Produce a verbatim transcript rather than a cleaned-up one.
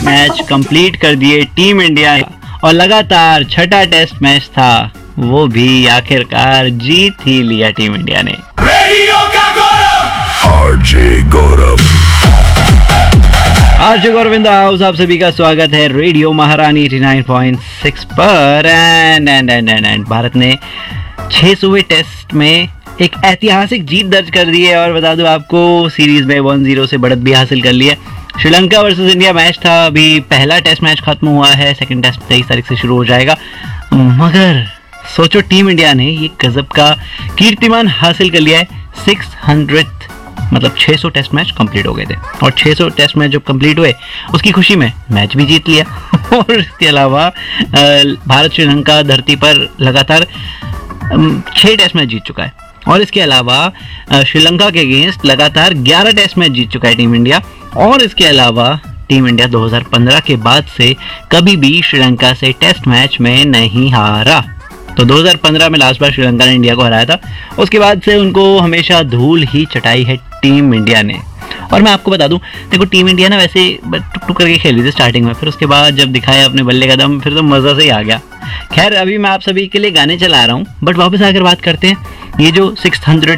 Match complete कर दिए team India और लगातार छठा टेस्ट मैच था, वो भी आखिरकार जीत ही लिया टीम इंडिया ने। रेडियो का गौरव RJ Gaurav RJ Gaurav in the house, आप सभी का स्वागत है रेडियो महारानी नवासी पॉइंट सिक्स पर। And and and and Bharat ने छह सौवें टेस्ट में एक ऐतिहासिक जीत दर्ज कर दी है और बता दूं आपको सीरीज में वन जीरो से बढ़त भी हासिल कर ली है। श्रीलंका वर्सेस इंडिया मैच था, अभी पहला टेस्ट मैच खत्म हुआ है, सेकंड टेस्ट तेईस तारीख से शुरू हो जाएगा। मगर सोचो टीम इंडिया ने ये गजब का कीर्तिमान हासिल कर लिया है। सिक्स हंड्रेड मतलब छह सौ टेस्ट मैच कंप्लीट हो गए थे और छह सौ टेस्ट मैच जब कंप्लीट हुए उसकी खुशी में मैच भी जीत लिया। और इसके अलावा भारत श्रीलंका धरती पर लगातार छह टेस्ट मैच जीत चुका है और इसके अलावा श्रीलंका के अगेंस्ट लगातार ग्यारह टेस्ट मैच जीत चुका है टीम इंडिया। और इसके अलावा टीम इंडिया दो हज़ार पंद्रह के बाद से कभी भी श्रीलंका से टेस्ट मैच में नहीं हारा। तो दो हज़ार पंद्रह में लास्ट बार श्रीलंका ने इंडिया को हराया था, उसके बाद से उनको हमेशा धूल ही चटाई है टीम इंडिया ने। और मैं आपको बता दूं, देखो टीम इंडिया ना वैसे टुक टुक करके खेली थी स्टार्टिंग में, फिर उसके बाद जब दिखाया अपने बल्ले का दम फिर तो मज़ा से ही आ गया। खैर अभी मैं आप सभी के लिए गाने चला रहा हूँ, बट वापस आकर बात करते हैं ये जो सिक्स हंड्रेड